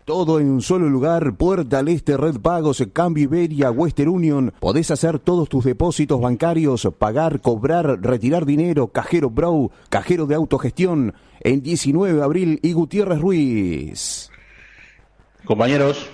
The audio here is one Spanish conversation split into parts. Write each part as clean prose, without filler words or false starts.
Todo en un solo lugar, Puerta al Este, Red Pagos, Cambio Iberia, Western Union. Podés hacer todos tus depósitos bancarios, pagar, cobrar, retirar dinero, Cajero Bro, cajero de autogestión, en 19 de abril y Gutiérrez Ruiz. Compañeros,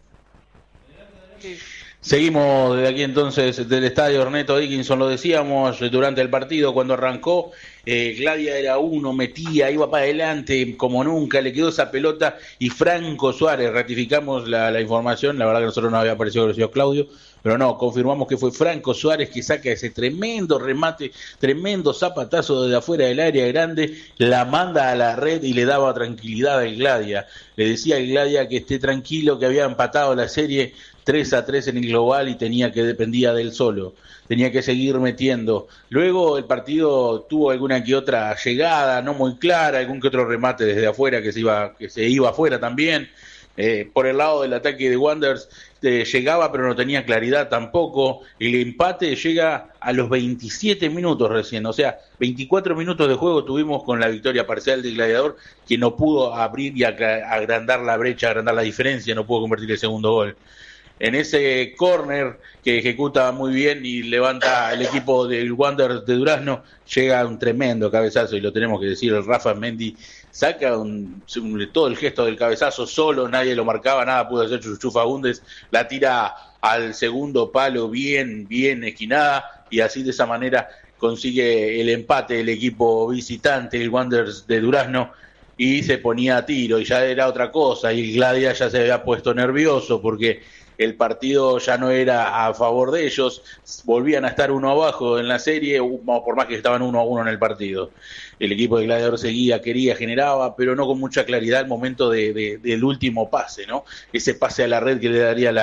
seguimos desde aquí entonces del estadio Ernesto Dickinson, lo decíamos durante el partido cuando arrancó. Gladia era uno, metía, iba para adelante como nunca, le quedó esa pelota y Franco Suárez, ratificamos la información, la verdad que a nosotros no había aparecido el señor Claudio, pero no, confirmamos que fue Franco Suárez que saca ese tremendo remate, tremendo zapatazo desde afuera del área grande, la manda a la red y le daba tranquilidad al Gladia. Le decía al Gladia que esté tranquilo, que había empatado la serie 3-3 en el global y dependía de él solo, tenía que seguir metiendo. Luego el partido tuvo alguna que otra llegada no muy clara, algún que otro remate desde afuera que se iba afuera también. Por el lado del ataque de Wanderers llegaba pero no tenía claridad tampoco. El empate llega a los 27 minutos recién, o sea, 24 minutos de juego tuvimos con la victoria parcial del Gladiador, que no pudo abrir y agrandar la brecha, agrandar la diferencia, no pudo convertir el segundo gol. En ese córner que ejecuta muy bien y levanta el equipo del Wanderers de Durazno, llega un tremendo cabezazo, y lo tenemos que decir, el Rafa Mendy saca todo el gesto del cabezazo solo, nadie lo marcaba, nada pudo hacer Chuchu Fagundes, la tira al segundo palo bien esquinada, y así de esa manera consigue el empate el equipo visitante, el Wanderers de Durazno, y se ponía a tiro, y ya era otra cosa, y el Gladia ya se había puesto nervioso porque el partido ya no era a favor de ellos, volvían a estar uno abajo en la serie, por más que estaban 1-1 en el partido. El equipo de Gladiador seguía, quería, generaba, pero no con mucha claridad al momento del último pase, ¿no? Ese pase a la red que le daría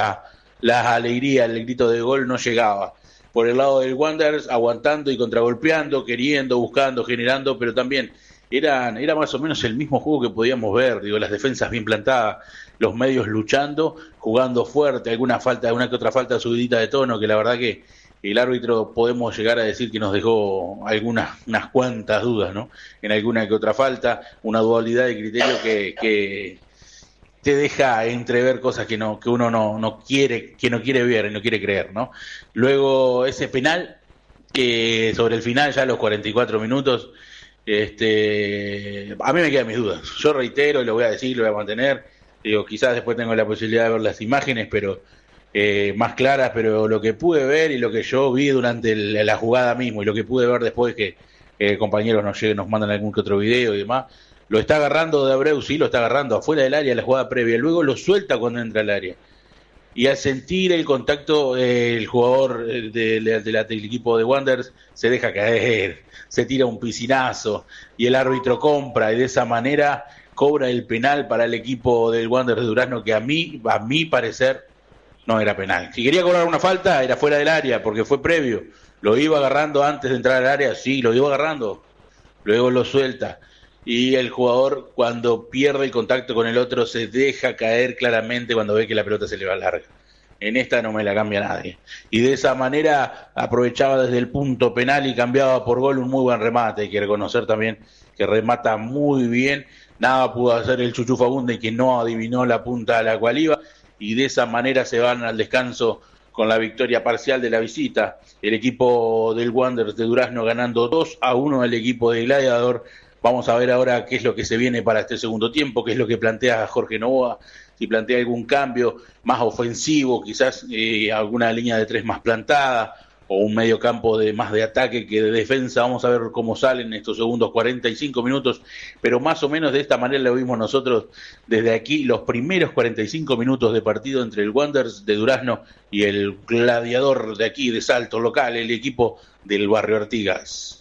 la alegría, el grito de gol no llegaba. Por el lado del Wanderers, aguantando y contragolpeando, queriendo, buscando, generando, pero también era más o menos el mismo juego que podíamos ver, las defensas bien plantadas, los medios luchando, jugando fuerte, alguna que otra falta subidita de tono, que la verdad que el árbitro podemos llegar a decir que nos dejó unas cuantas dudas, ¿no? En alguna que otra falta, una dualidad de criterio que te deja entrever cosas que uno no quiere ver y no quiere creer, ¿no? Luego ese penal, que sobre el final, ya a los 44 minutos, a mí me quedan mis dudas. Yo reitero, lo voy a decir, lo voy a mantener. Quizás después tengo la posibilidad de ver las imágenes, pero más claras, pero lo que pude ver y lo que yo vi durante la jugada mismo y lo que pude ver después que compañeros nos mandan algún que otro video y demás, lo está agarrando de Abreu, sí, lo está agarrando afuera del área, la jugada previa, luego lo suelta cuando entra al área. Y al sentir el contacto, el jugador del equipo de Wanderers se deja caer, se tira un piscinazo y el árbitro compra, y de esa manera cobra el penal para el equipo del Wanderers de Durazno, que a mi parecer no era penal. Si quería cobrar una falta, era fuera del área, porque fue previo. Lo iba agarrando antes de entrar al área, sí, lo iba agarrando. Luego lo suelta. Y el jugador, cuando pierde el contacto con el otro, se deja caer claramente cuando ve que la pelota se le va larga. En esta no me la cambia nadie. Y de esa manera aprovechaba desde el punto penal y cambiaba por gol un muy buen remate. Hay que reconocer también que remata muy bien. Nada pudo hacer el Chuchu Fagundes, que no adivinó la punta a la cual iba. Y de esa manera se van al descanso con la victoria parcial de la visita. El equipo del Wanderers de Durazno ganando 2-1 al equipo de Gladiador. Vamos a ver ahora qué es lo que se viene para este segundo tiempo, qué es lo que plantea Jorge Novoa, si plantea algún cambio más ofensivo, quizás alguna línea de 3 más plantada, o un medio campo más de ataque que de defensa. Vamos a ver cómo salen estos segundos 45 minutos, pero más o menos de esta manera lo vimos nosotros desde aquí, los primeros 45 minutos de partido entre el Wanderers de Durazno y el Gladiador de aquí, de Salto local, el equipo del barrio Artigas.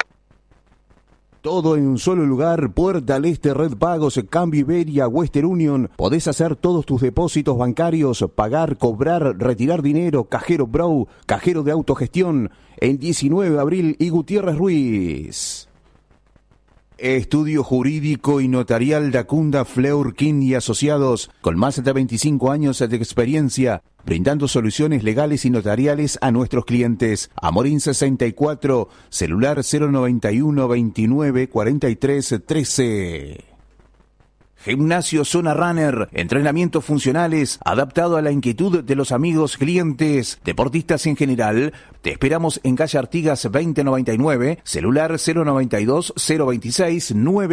Todo en un solo lugar, Puerta al Este, Red Pagos, Cambio Iberia, Western Union. Podés hacer todos tus depósitos bancarios, pagar, cobrar, retirar dinero, Cajero Bro, cajero de autogestión, en 19 de abril y Gutiérrez Ruiz. Estudio Jurídico y Notarial Dacunda Fleur King y Asociados, con más de 25 años de experiencia, brindando soluciones legales y notariales a nuestros clientes. Amorín 64, celular 091 29 43 13. Gimnasio Zona Runner, entrenamientos funcionales adaptado a la inquietud de los amigos clientes, deportistas en general. Te esperamos en calle Artigas 2099, celular 092 026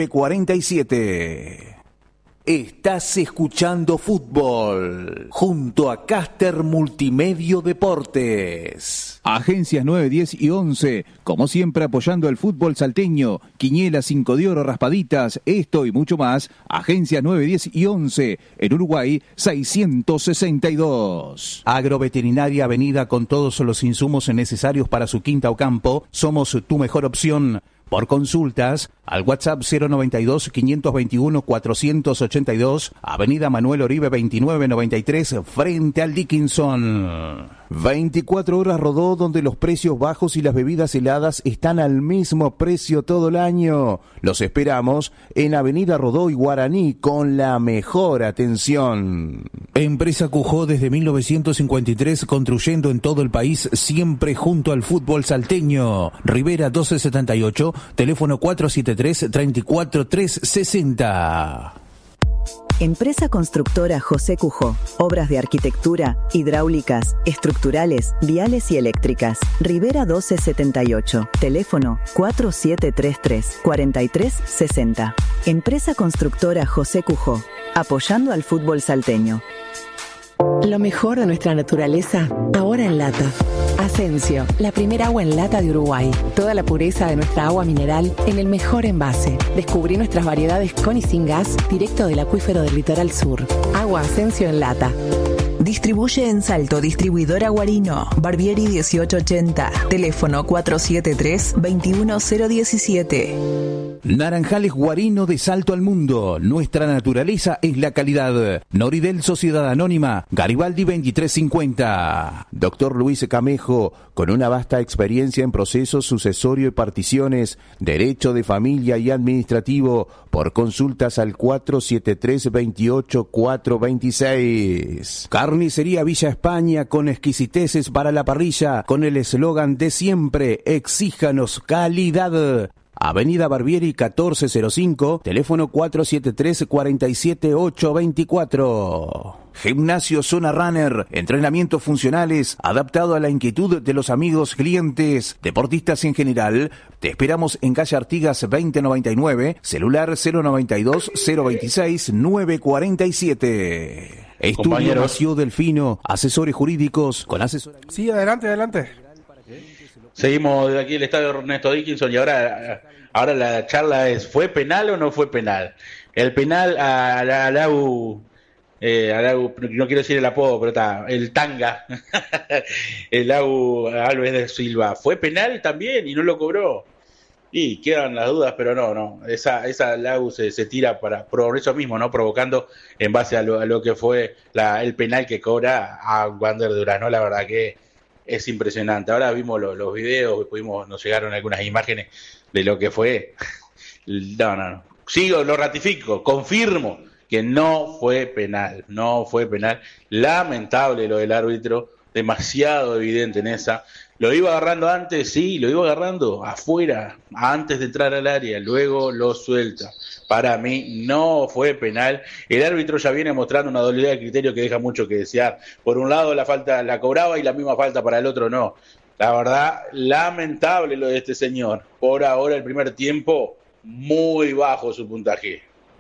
947. Estás escuchando Fútbol junto a Caster Multimedio Deportes. Agencias 9, 10 y 11, como siempre apoyando el fútbol salteño. Quinielas, 5 de oro, raspaditas, esto y mucho más. Agencias 9, 10 y 11, en Uruguay 662. Agroveterinaria Avenida, con todos los insumos necesarios para su quinta o campo. Somos tu mejor opción. Por consultas, al WhatsApp 092-521-482, Avenida Manuel Oribe 2993, frente al Dickinson. 24 horas Rodó, donde los precios bajos y las bebidas heladas están al mismo precio todo el año. Los esperamos en Avenida Rodó y Guaraní, con la mejor atención. Empresa Cujó desde 1953, construyendo en todo el país, siempre junto al fútbol salteño. Rivera 1278, teléfono 473-34360. Empresa constructora José Cujó. Obras de arquitectura, hidráulicas, estructurales, viales y eléctricas. Rivera 1278. Teléfono 4733-4360. Empresa constructora José Cujó. Apoyando al fútbol salteño. Lo mejor de nuestra naturaleza, ahora en lata. Asensio, la primera agua en lata de Uruguay. Toda la pureza de nuestra agua mineral en el mejor envase. Descubrí nuestras variedades con y sin gas, directo del acuífero del litoral sur. Agua Asensio en lata. Distribuye en Salto, distribuidora Guarino, Barbieri 1880, teléfono 473-21017. Naranjales Guarino, de Salto al Mundo. Nuestra naturaleza es la calidad. Noridel Sociedad Anónima, Garibaldi 2350. Doctor Luis Camejo, con una vasta experiencia en procesos sucesorio y particiones, derecho de familia y administrativo. Por consultas al 473-28-426. Carnicería Villa España, con exquisiteces para la parrilla, con el eslogan de siempre: exíjanos calidad. Avenida Barbieri 1405, teléfono 473-47824. Gimnasio Zona Runner, entrenamientos funcionales adaptado a la inquietud de los amigos clientes, deportistas en general. Te esperamos en calle Artigas 2099, celular 092 026 947. Estudio Mació Delfino, asesores jurídicos con asesoramiento. Sí, adelante. Seguimos desde aquí el estadio Ernesto Dickinson y ahora la charla es: ¿fue penal o no fue penal? El penal a Lau, no quiero decir el apodo, pero está, el Tanga, el Lau Alves de Silva, ¿fue penal también y no lo cobró? Y quedan las dudas, pero no, esa Lau se tira por eso mismo, ¿no? Provocando en base a lo que fue el penal que cobra a Wander Durazno. La verdad que es impresionante. Ahora vimos los videos, nos llegaron algunas imágenes de lo que fue. No. Sigo, lo ratifico, confirmo que no fue penal. Lamentable lo del árbitro, demasiado evidente en esa. Lo iba agarrando antes, sí, lo iba agarrando afuera, antes de entrar al área, luego lo suelta. Para mí no fue penal. El árbitro ya viene mostrando una doble de criterio que deja mucho que desear. Por un lado la falta la cobraba y la misma falta para el otro no. La verdad, lamentable lo de este señor. Por ahora el primer tiempo, muy bajo su puntaje.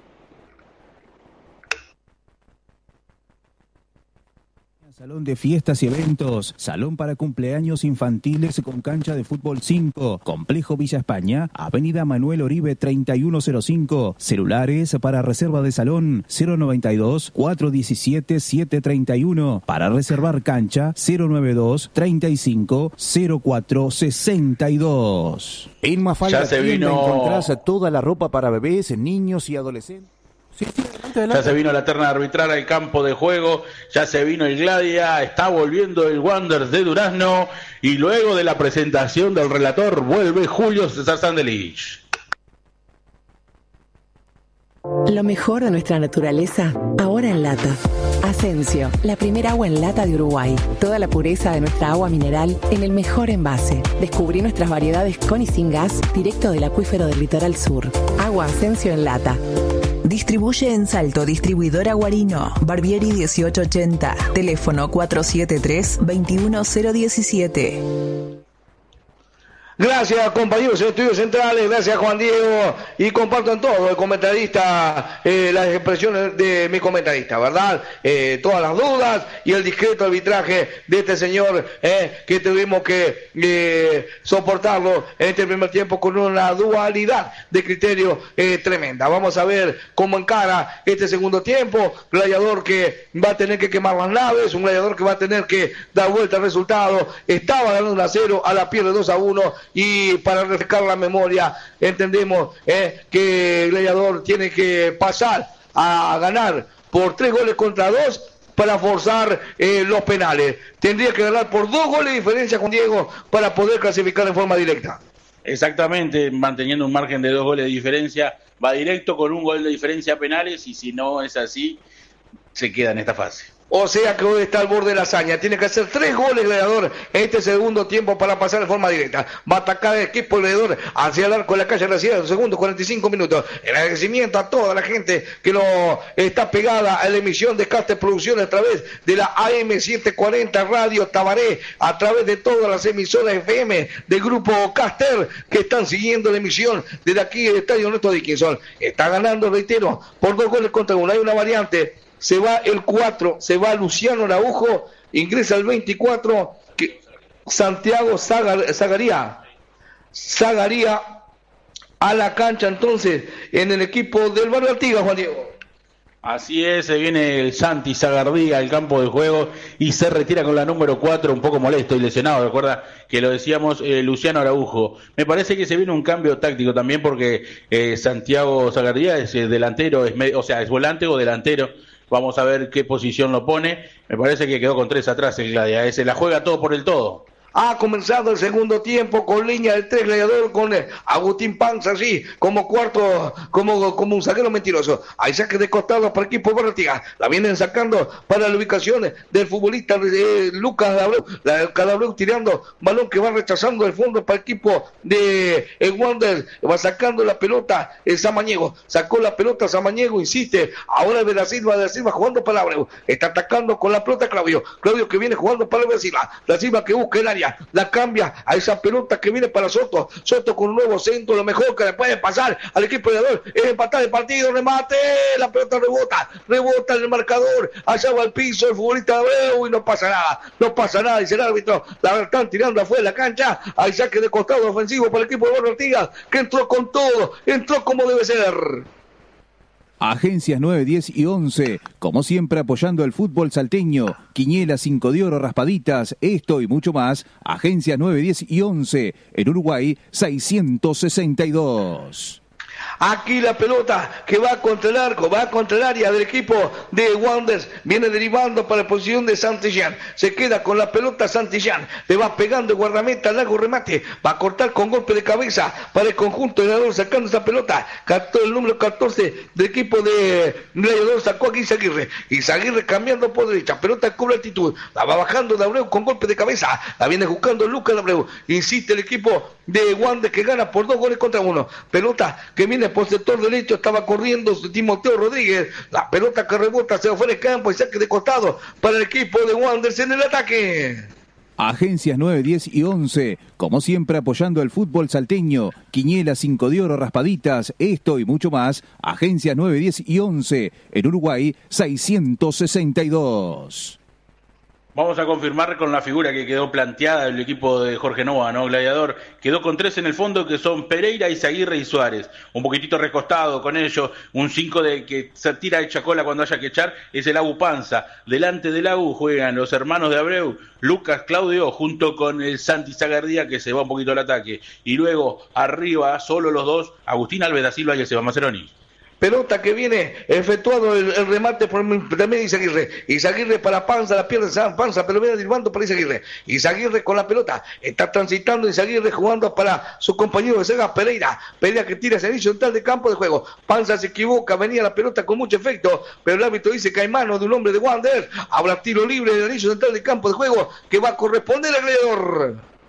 Salón de fiestas y eventos, salón para cumpleaños infantiles con cancha de fútbol 5, Complejo Villa España, Avenida Manuel Oribe 3105, celulares para reserva de salón 092-417-731, para reservar cancha 092-35-0462. En Mafalda encontrás toda la ropa para bebés, niños y adolescentes. Sí, adelante. Ya se vino la terna arbitral al campo de juego, ya se vino el Gladia, está volviendo el Wanderers de Durazno y luego de la presentación del relator vuelve Julio César Sandelich. Lo mejor de nuestra naturaleza, ahora en lata. Asensio, la primera agua en lata de Uruguay. Toda la pureza de nuestra agua mineral en el mejor envase. Descubrí nuestras variedades con y sin gas, directo del acuífero del litoral sur. Agua Asensio en lata. Distribuye en Salto Distribuidora Guarino, Barbieri 1880, teléfono 473-21017. Gracias, compañeros de Estudios Centrales, gracias Juan Diego, y compartan todo, el comentarista, las expresiones de mi comentarista, ¿verdad? Todas las dudas y el discreto arbitraje de este señor, que tuvimos que soportarlo en este primer tiempo con una dualidad de criterio tremenda. Vamos a ver cómo encara este segundo tiempo, gladiador que va a tener que quemar las naves, un gladiador que va a tener que dar vuelta al resultado, estaba ganando 1-0, a la pierde 2-1, y para refrescar la memoria entendemos que el gladiador tiene que pasar a ganar por 3-2 para forzar los penales. Tendría que ganar por 2 goles de diferencia con Diego para poder clasificar en forma directa. Exactamente, manteniendo un margen de 2 goles de diferencia, va directo con 1 gol de diferencia a penales, y si no es así, se queda en esta fase. O sea que hoy está al borde de la hazaña. Tiene que hacer 3 goles gladiador en este segundo tiempo para pasar de forma directa. Va a atacar el equipo gladiador hacia el arco de la calle Residencia en los segundos 45 minutos. El agradecimiento a toda la gente que lo está pegada a la emisión de Caster Producciones a través de la AM 740 Radio Tabaré, a través de todas las emisoras FM del grupo Caster que están siguiendo la emisión desde aquí el Estadio Ernesto Dickinson. Está ganando, reitero, por 2 goles contra 1. Hay una variante. Se va el 4, se va Luciano Araujo, ingresa el 24, que Santiago Zagaría a la cancha entonces en el equipo del Barrio Artigas, Juan Diego. Así es, se viene el Santi Zagardía al campo de juego y se retira con la número 4, un poco molesto y lesionado. Recuerda que lo decíamos, Luciano Araujo. Me parece que se viene un cambio táctico también porque Santiago Zagardía es delantero, es volante o delantero. Vamos a ver qué posición lo pone. Me parece que quedó con 3 atrás el Gladia. Se la juega todo por el todo. Ha comenzado el segundo tiempo con línea de 3 gladiador con Agustín Panza así como cuarto, como un zaguero mentiroso. Hay saque de costado para el equipo de Barratiga. La vienen sacando para la ubicación del futbolista Lucas Abreu. Abreu tirando balón que va rechazando el fondo para el equipo de Wander. Va sacando la pelota Samaniego. Sacó la pelota Samaniego, insiste. Ahora de la Silva jugando para Abreu. Está atacando con la pelota Claudio. Claudio que viene jugando para la Silva. La Silva que busca el área. La cambia a esa pelota que viene para Soto. Soto con un nuevo centro, lo mejor que le puede pasar al equipo gladiador es empatar el partido, remate, la pelota rebota en el marcador, allá va al piso el futbolista de Abreu y no pasa nada, dice el árbitro, la están tirando afuera de la cancha, hay saque de costado ofensivo para el equipo de Barrio Artigas, que entró con todo, entró como debe ser. Agencias 9, 10 y 11, como siempre apoyando el fútbol salteño. Quiniela 5 de oro, raspaditas, esto y mucho más. Agencias 9, 10 y 11, en Uruguay 662. Aquí la pelota que va contra el arco, va contra el área del equipo de Wanderers, viene derivando para la posición de Santillán, se queda con la pelota Santillán, le va pegando el guardameta, largo remate, va a cortar con golpe de cabeza para el conjunto de Gladiador, sacando esa pelota, captó el número 14 del equipo de Gladiador, sacó aquí Izaguirre cambiando por derecha, pelota cubre altitud, la va bajando de Abreu con golpe de cabeza, la viene buscando Lucas de Abreu, insiste el equipo de Wanderers que gana por 2 goles contra 1, pelota que viene por sector derecho, estaba corriendo Timoteo Rodríguez, la pelota que rebota se afuera del campo y saque de costado para el equipo de Wanderers en el ataque. Agencias 9, 10 y 11, como siempre apoyando el fútbol salteño. Quiniela 5 de oro, raspaditas, esto y mucho más. Agencias 9, 10 y 11, en Uruguay 662. Vamos a confirmar con la figura que quedó planteada el equipo de Jorge Nova, ¿no? Gladiador quedó con 3 en el fondo que son Pereira, Izaguirre y Suárez. Un poquitito recostado con ellos, un 5 de que se tira de chacola cuando haya que echar, es el Agu Panza. Delante del Agu juegan los hermanos de Abreu, Lucas Claudio, junto con el Santi Zagardía que se va un poquito al ataque. Y luego arriba, solo los dos, Agustín Alves da Silva y el Seba Maceroni. Pelota que viene efectuado el remate por también Izaguirre para Panza, la pierde Panza, pero viene derivando para Izaguirre con la pelota, está transitando Izaguirre jugando para su compañero de Sega Pereira que tira ese inicio central de campo de juego, Panza se equivoca, venía la pelota con mucho efecto, pero el árbitro dice que hay mano de un hombre de Wander, habrá tiro libre del inicio central de campo de juego que va a corresponder al Gladiador.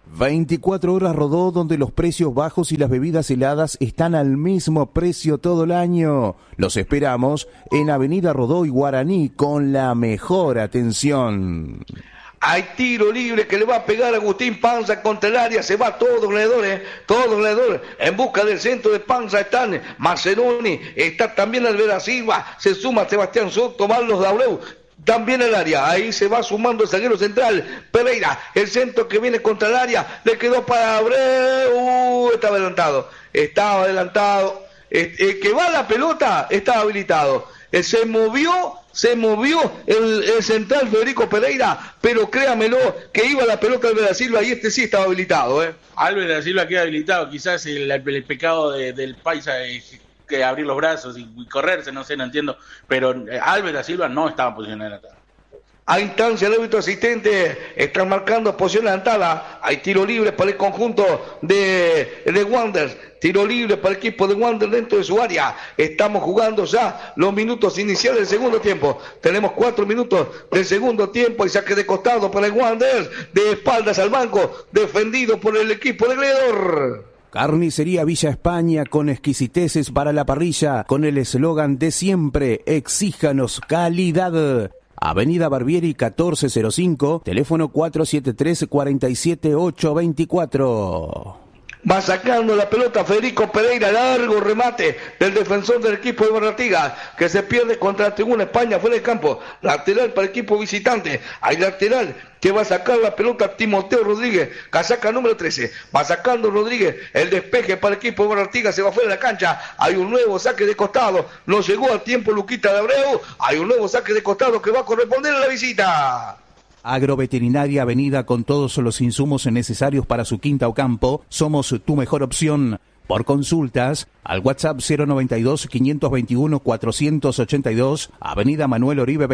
24 horas Rodó, donde los precios bajos y las bebidas heladas están al mismo precio todo el año. Los esperamos en Avenida Rodó y Guaraní con la mejor atención. Hay tiro libre que le va a pegar a Agustín Panza contra el área, se va todo alrededor, en busca del centro de Panza están Macedoni, está también Alvera Silva, se suma Sebastián Soto, Marlos de Abreu, también el área, ahí se va sumando el zaguero central, Pereira, el centro que viene contra el área, le quedó para Abreu, estaba adelantado, el que va a la pelota estaba habilitado, se movió el central Federico Pereira, pero créamelo que iba la pelota Álvaro da Silva y sí estaba habilitado. Álvaro da Silva queda habilitado, quizás el pecado del Paisa es que abrir los brazos y correrse, no entiendo, pero Álvaro da Silva no estaba en posición adelantada. A instancia del árbitro asistente, están marcando posición adelantada, hay tiro libre para el conjunto de Wanderers, tiro libre para el equipo de Wanderers dentro de su área, estamos jugando ya los minutos iniciales del segundo tiempo, tenemos 4 minutos del segundo tiempo y saque de costado para el Wanderers, de espaldas al banco, defendido por el equipo de Gledor. Carnicería Villa España con exquisiteces para la parrilla, con el eslogan de siempre, exíjanos calidad. Avenida Barbieri 1405, teléfono 473-47824. Va sacando la pelota Federico Pereira, largo remate del defensor del equipo de Barratiga, que se pierde contra la Tribuna España fuera del campo, lateral para el equipo visitante, hay lateral que va a sacar la pelota Timoteo Rodríguez, casaca número 13, va sacando Rodríguez, el despeje para el equipo de Barratiga, se va fuera de la cancha, hay un nuevo saque de costado, no llegó a tiempo Luquita de Abreu, hay un nuevo saque de costado que va a corresponder a la visita. Agroveterinaria Avenida con todos los insumos necesarios para su quinta o campo. Somos tu mejor opción. Por consultas, al WhatsApp 092-521-482, Avenida Manuel Oribe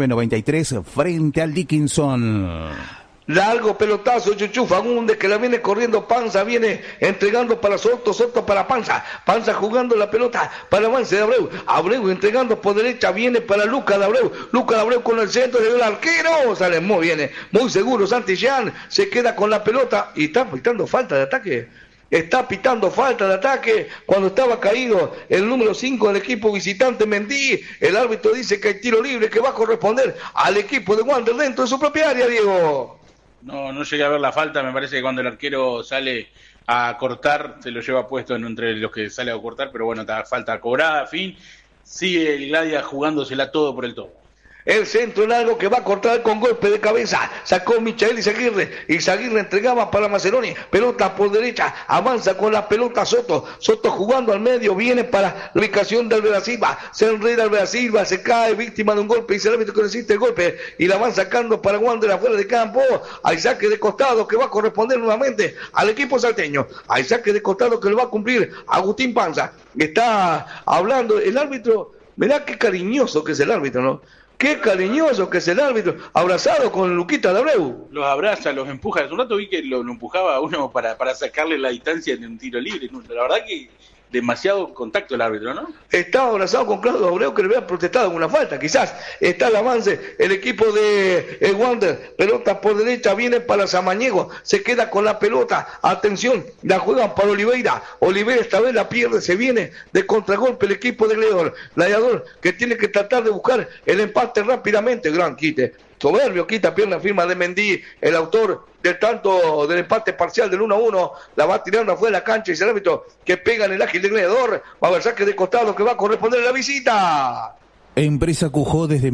2993, frente al Dickinson. Largo pelotazo, Chuchu Fagundes, que la viene corriendo Panza, viene entregando para Soto, Soto para Panza jugando la pelota para avance de Abreu entregando por derecha, viene para Luca de Abreu con el centro, del arquero, sale muy bien, muy seguro, Santillán se queda con la pelota y está pitando falta de ataque. Está pitando falta de ataque cuando estaba caído el número 5 del equipo visitante Mendy. El árbitro dice que hay tiro libre que va a corresponder al equipo de Wander dentro de su propia área, Diego. No llegué a ver la falta, me parece que cuando el arquero sale a cortar, se lo lleva puesto entre los que sale a cortar, pero bueno, está falta cobrada, fin, sigue el Gladia jugándosela todo por el todo. El centro largo que va a cortar con golpe de cabeza, sacó Michael Izaguirre entregaba para Macedoni, pelota por derecha, avanza con la pelota Soto jugando al medio, viene para la ubicación de Alvera Silva, se enreda Alvera Silva, se cae víctima de un golpe, y se el árbitro que resiste el golpe, y la van sacando para Wander afuera de campo, hay saque de costado que va a corresponder nuevamente al equipo salteño, hay saque de costado que lo va a cumplir Agustín Panza, está hablando el árbitro, mirá qué cariñoso que es el árbitro, ¿no? Qué cariñoso que es el árbitro, abrazado con Luquita de Abreu. Los abraza, los empuja. Hace un rato vi que lo empujaba a uno para sacarle la distancia en un tiro libre. La verdad que demasiado contacto el árbitro, ¿no? Estaba abrazado con Claudio Abreu, que le había protestado alguna falta, quizás. Está el avance, el equipo de el Wander, pelota por derecha, viene para Samaniego, se queda con la pelota, atención, la juegan para Oliveira esta vez la pierde, se viene de contragolpe el equipo de Gladiador, que tiene que tratar de buscar el empate rápidamente, gran quite. Soberbio, quita pierna firma de Mendy, el autor del tanto del empate parcial del 1-1, la va tirando afuera de la cancha y es el árbitro que pega en el ágil de Gladiador, va a haber saque de costado que va a corresponder a la visita. Empresa Cujó desde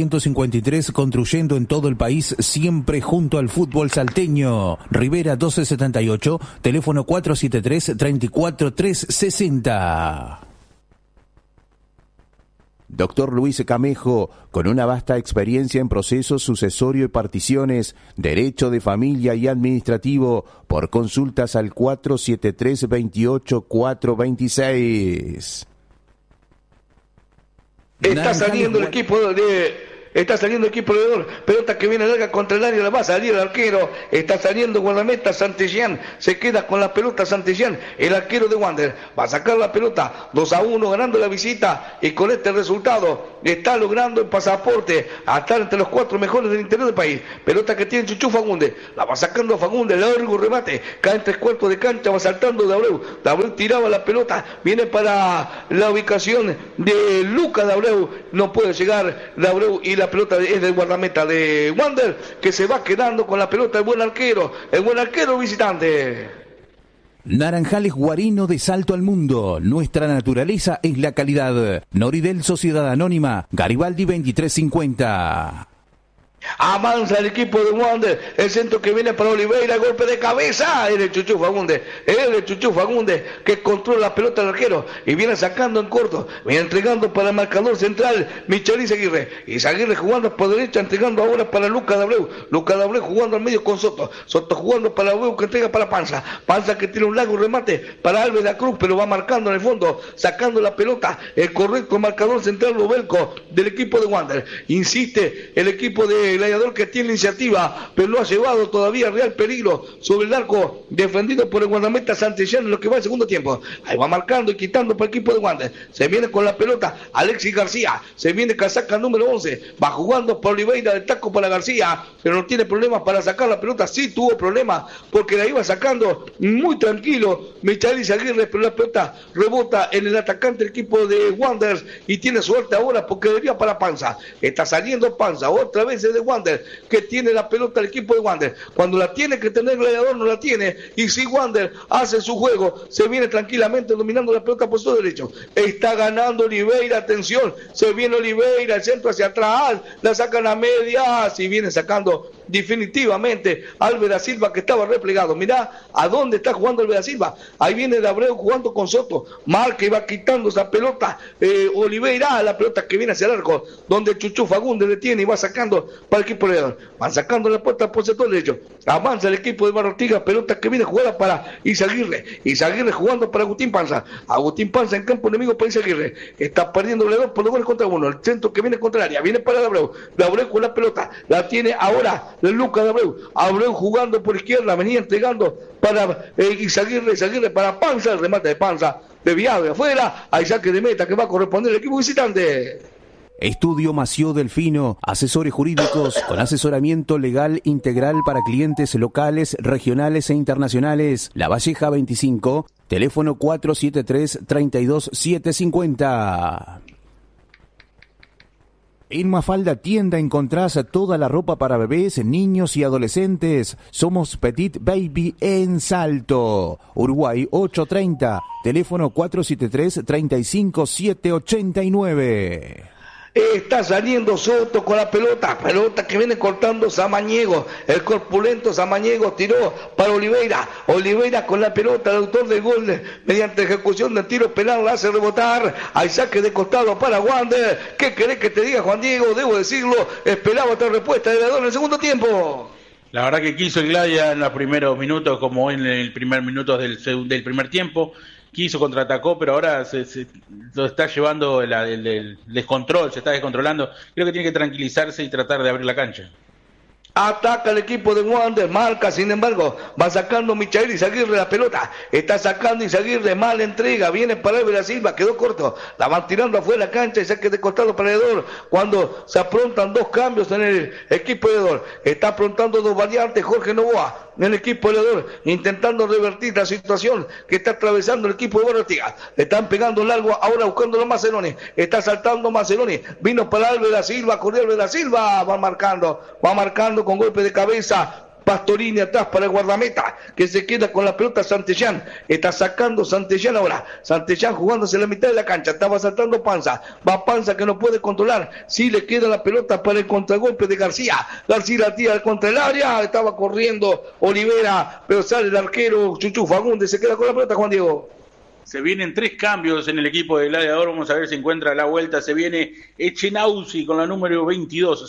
1953 construyendo en todo el país, siempre junto al fútbol salteño. Rivera 1278, teléfono 473-34360. Doctor Luis Camejo, con una vasta experiencia en procesos sucesorio y particiones, derecho de familia y administrativo, por consultas al 473-28426. Está saliendo el equipo de está saliendo el equipo perdedor, pelota que viene larga contra el área, la va a salir el arquero, está saliendo guardameta Santillán, se queda con la pelota Santillán, el arquero de Wander, va a sacar la pelota, 2-1 ganando la visita, y con este resultado está logrando el pasaporte a estar entre los 4 mejores del interior del país. Pelota que tiene Chuchu Fagundes, la va sacando Fagundes, largo remate, cae en 3/4 de cancha, va saltando Dabreu tiraba la pelota, viene para la ubicación de Lucas Dabreu, no puede llegar Dabreu y la pelota es del guardameta de Wander, que se va quedando con la pelota el buen arquero visitante. Naranjales Guarino de Salto al Mundo. Nuestra naturaleza es la calidad. Noridel Sociedad Anónima, Garibaldi 2350. Avanza el equipo de Wander, el centro que viene para Oliveira, golpe de cabeza, el Chuchu Fagundes, que controla la pelota del arquero y viene sacando en corto, viene entregando para el marcador central Michel Izaguirre jugando por derecha, entregando ahora para Lucas Dabreu jugando al medio con Soto jugando para Dabreu que entrega para Panza que tiene un largo remate para Alves de la Cruz, pero va marcando en el fondo, sacando la pelota, el correcto marcador central Lobelco del equipo de Wander, insiste el equipo de Gladiador que tiene iniciativa, pero no ha llevado todavía real peligro sobre el arco defendido por el guardameta Santillán en lo que va el segundo tiempo. Ahí va marcando y quitando para el equipo de Wander. Se viene con la pelota Alexis García, se viene casaca número 11, va jugando por Oliveira del taco para García, pero no tiene problemas para sacar la pelota. Sí tuvo problemas porque la iba sacando muy tranquilo Michel Izaguirre, pero la pelota rebota en el atacante del equipo de Wanderers y tiene suerte ahora porque debía para Panza. Está saliendo Panza, otra vez es de Wander, que tiene la pelota el equipo de Wander. Cuando la tiene que tener Gladiador no la tiene, y si Wander hace su juego, se viene tranquilamente dominando la pelota por su derecho. Está ganando Oliveira, atención, se viene Oliveira, el centro hacia atrás, la sacan a medias y viene sacando definitivamente Alves da Silva, que estaba replegado. Mirá a dónde está jugando Alves da Silva. Ahí viene Dabreu jugando con Soto, marca y va quitando esa pelota Oliveira, la pelota que viene hacia el arco, donde Chuchu Fagundes le tiene y va sacando para el equipo de van sacando la puerta por sector derecho, avanza el equipo de Barrotiga, pelota que viene jugada para Izaguirre jugando para Agustín Panza en campo enemigo para Izaguirre, está perdiendo el 2 por 2 goles contra 1, el centro que viene contra el área, viene para Dabreu con la pelota, la tiene ahora Lucas Dabreu jugando por izquierda, venía entregando para Izaguirre para Panza, el remate de Panza, desviado de afuera, hay saque de meta que va a corresponder al equipo visitante. Estudio Mació Delfino, asesores jurídicos con asesoramiento legal integral para clientes locales, regionales e internacionales. La Valleja 25, teléfono 473-32750. En Mafalda Tienda encontrás toda la ropa para bebés, niños y adolescentes. Somos Petit Baby en Salto. Uruguay 830, teléfono 473-35789. Está saliendo Soto con la pelota que viene cortando Samaniego, el corpulento Samaniego tiró para Oliveira con la pelota, el autor del gol mediante ejecución de tiro penal la hace rebotar, hay saque de costado para Wander. ¿Qué querés que te diga, Juan Diego? Debo decirlo, esperaba otra respuesta de Gladiador en el segundo tiempo. La verdad que quiso el Gladia en los primeros minutos, como en el primer minuto del primer tiempo. Quiso, contraatacó, pero ahora se lo está llevando el descontrol, se está descontrolando. Creo que tiene que tranquilizarse y tratar de abrir la cancha. Ataca el equipo de Wander, marca, sin embargo, va sacando Michael Izaguirre la pelota, está sacando Izaguirre, mala entrega, viene para Alves da Silva, quedó corto, la van tirando afuera la cancha y saque de costado para Edor, cuando se aprontan dos cambios en el equipo de Edor, está aprontando dos variantes Jorge Novoa en el equipo de Edor, intentando revertir la situación que está atravesando el equipo de Barrotiga, le están pegando largo, ahora buscando los Maceloni, está saltando Maceloni, vino para Alves da Silva, corrió Alves da Silva, va marcando con golpe de cabeza Pastorini atrás para el guardameta que se queda con la pelota. Santillán está sacando Santillán ahora, Santillán jugándose la mitad de la cancha, estaba saltando Panza, va Panza que no puede controlar, sí le queda la pelota para el contragolpe de García la tira contra el área, estaba corriendo Olivera, pero sale el arquero Chuchu Fagundes, se queda con la pelota. Juan Diego, se vienen 3 cambios en el equipo de Gladiador, vamos a ver si encuentra la vuelta. Se viene Echenauzi con la número 22,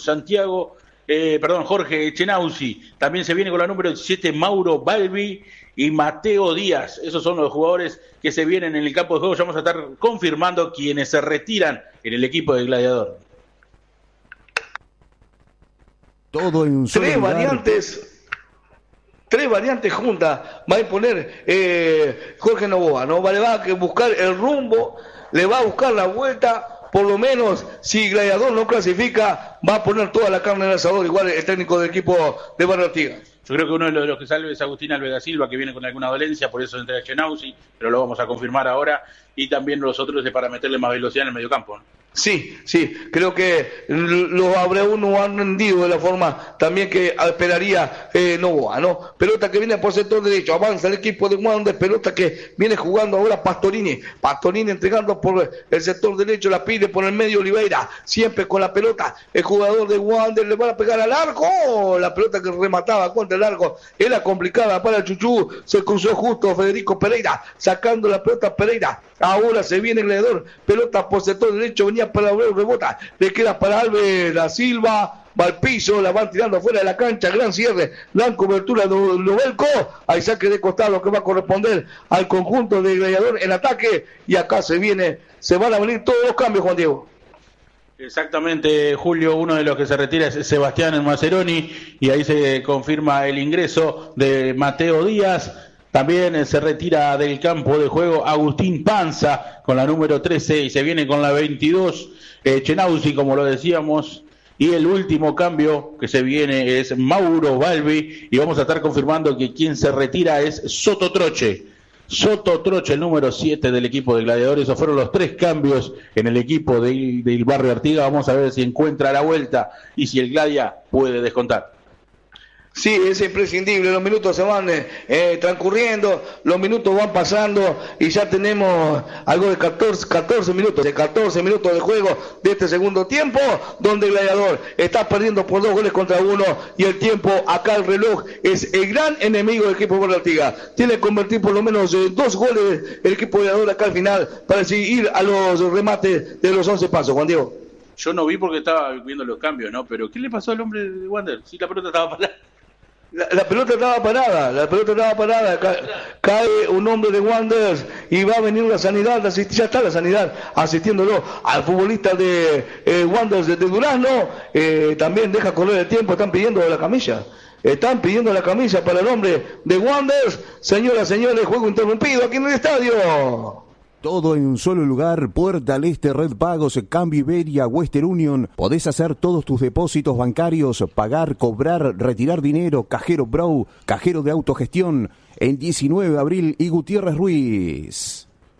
Jorge Echenauzi. También se viene con la número 17 Mauro Balbi y Mateo Díaz. Esos son los jugadores que se vienen en el campo de juego. Ya vamos a estar confirmando quienes se retiran en el equipo de Gladiador. Todo en un solo lugar. Tres variantes juntas va a imponer Jorge Novoa, ¿no? Le va a buscar el rumbo, le va a buscar la vuelta. Por lo menos, si Gladiador no clasifica, va a poner toda la carne en el asador, igual el técnico del equipo de Barrio Artigas. Yo creo que uno de los que salve es Agustín Alvega Silva, que viene con alguna dolencia, por eso entra Chenauzi, pero lo vamos a confirmar ahora. Y también los otros para meterle más velocidad en el mediocampo, ¿no? Sí, creo que los Abreu no han rendido de la forma también que esperaría Novoa, ¿no? Pelota que viene por sector derecho, avanza el equipo de Wander, pelota que viene jugando ahora Pastorini entregando por el sector derecho, la pide por el medio Oliveira, siempre con la pelota, el jugador de Wander le van a pegar al arco, la pelota que remataba contra el arco, era complicada para el Chuchú, se cruzó justo Federico Pereira, sacando la pelota Pereira, ahora se viene el Gladiador, pelota por sector derecho, venía para Abreu, rebota, le queda para Alves da Silva, va al piso, la van tirando afuera de la cancha, gran cierre, gran cobertura de Novelco, hay saque de costado que va a corresponder al conjunto de Gladiador en ataque, y acá se van a venir todos los cambios, Juan Diego. Exactamente, Julio, uno de los que se retira es Sebastián Maceroni, y ahí se confirma el ingreso de Mateo Díaz. También se retira del campo de juego Agustín Panza con la número 13 y se viene con la 22 Chenauzi, como lo decíamos. Y el último cambio que se viene es Mauro Balbi y vamos a estar confirmando que quien se retira es Soto Troche, el número 7 del equipo de Gladiadores. Esos fueron los 3 cambios en el equipo del Barrio Artigas. Vamos a ver si encuentra la vuelta y si el Gladia puede descontar. Sí, es imprescindible, los minutos se van transcurriendo, los minutos van pasando y ya tenemos algo de 14 minutos de juego de este segundo tiempo, donde el Gladiador está perdiendo por 2 goles contra 1 y el tiempo, acá el reloj, es el gran enemigo del equipo de Barrio Artigas. Tiene que convertir por lo menos 2 goles el equipo de Gladiador acá al final para seguir a los remates de los 11 pasos, Juan Diego. Yo no vi porque estaba viendo los cambios, ¿no? Pero ¿qué le pasó al hombre de Wander? Si la pelota estaba parada. La pelota estaba parada, cae un hombre de Wanderers y va a venir la sanidad, ya está la sanidad asistiéndolo al futbolista de Wanderers de Durazno, también deja correr el tiempo, están pidiendo la camilla para el hombre de Wanderers. Señoras, señores, juego interrumpido aquí en el estadio. Todo en un solo lugar, Puerta al Este, Red Pagos, Cambio Iberia, Western Union. Podés hacer todos tus depósitos bancarios, pagar, cobrar, retirar dinero, Cajero Bro, Cajero de Autogestión, en 19 de abril y Gutiérrez Ruiz.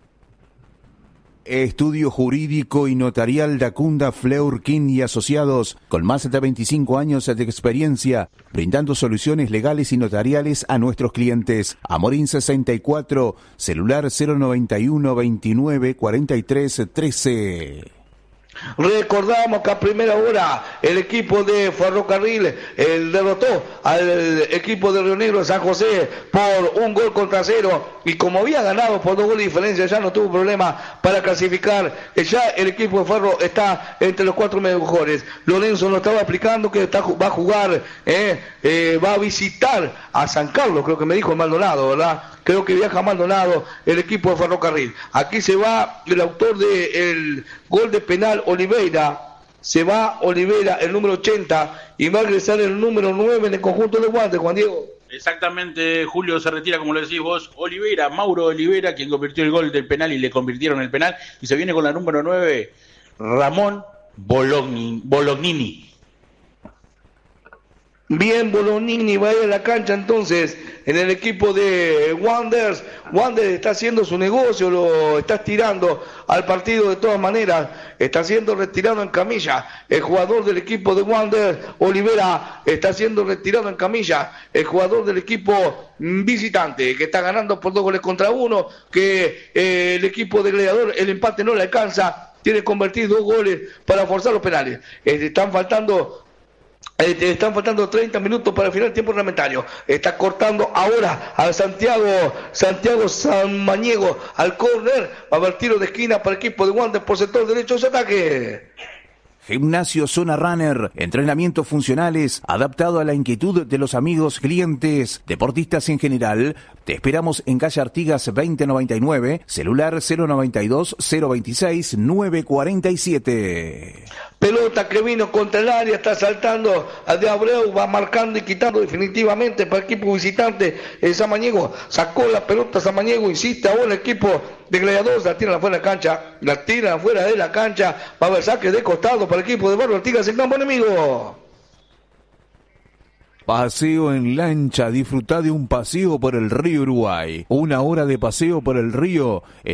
Estudio jurídico y notarial Dacunda Fleur King y Asociados, con más de 25 años de experiencia, brindando soluciones legales y notariales a nuestros clientes. Amorín 64, celular 091 29 43 13. Recordamos que a primera hora el equipo de Ferrocarril derrotó al equipo de Río Negro de San José por 1-0 y como había ganado por 2 goles de diferencia ya no tuvo problema para clasificar. Ya el equipo de Ferro está entre los 4 mejores. Lorenzo nos estaba explicando que va a jugar, va a visitar a San Carlos, creo que me dijo Maldonado, ¿verdad? Creo que viaja Maldonado el equipo de Ferrocarril. Aquí se va el autor del gol de penal, Oliveira. Se va Oliveira, el número 80, y va a ingresar el número 9 en el conjunto de Guantes, Juan Diego. Exactamente, Julio, se retira, como lo decís vos, Oliveira, Mauro Oliveira, quien convirtió el gol del penal y le convirtieron el penal, y se viene con la número 9, Ramón Bolognini. Bien, Bolognini va a ir a la cancha entonces en el equipo de Wanderers. Wanderers está haciendo su negocio, lo está estirando al partido de todas maneras, está siendo retirado en camilla el jugador del equipo de Wanderers, Olivera, está siendo retirado en camilla el jugador del equipo visitante, que está ganando por 2 goles contra 1, que el equipo de Gladiador, el empate no le alcanza, tiene que convertir 2 goles para forzar los penales. Están faltando 30 minutos para el final del tiempo reglamentario. Está cortando ahora a Santiago Samaniego al córner. Va a haber tiro de esquina para el equipo de Wanderers por sector derecho de ataque. Gimnasio Zona Runner, entrenamientos funcionales, adaptado a la inquietud de los amigos, clientes, deportistas en general. Te esperamos en calle Artigas 2099, celular 092 026 947. pelota que vino contra el área, está saltando a De Abreu, va marcando y quitando definitivamente para el equipo visitante. Samaniego sacó la pelota, Samaniego insiste ahora el equipo de Gladiadores, la tiran afuera de la cancha, la tiran afuera de la cancha, va a haber saque de costado para el equipo de Barrio Artigas en campo enemigo. Paseo en lancha, disfrutá de un paseo por el río Uruguay. 1 hora de paseo por el río.